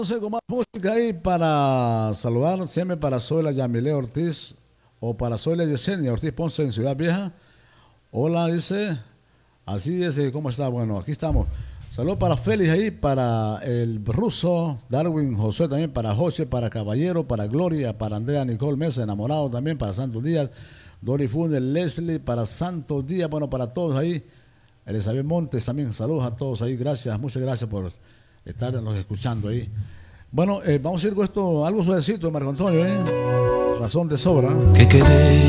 Entonces, con más música ahí para saludar, siempre para Zoila Yamile Ortiz o para Zoila Yesenia Ortiz Ponce en Ciudad Vieja. Hola, dice. Así es, ¿cómo está? Bueno, aquí estamos. Saludos para Félix ahí, para el ruso, Darwin José también, para José, para Caballero, para Gloria, para Andrea Nicole Mesa, enamorado también, para Santos Díaz, Dori Funes, Leslie, para Santos Díaz, bueno, para todos ahí. Elizabeth Montes también, saludos a todos ahí, gracias, muchas gracias por estarnos escuchando ahí. Bueno, vamos a ir con esto, algo suavecito, Marco Antonio, razón de sobra. Que quedé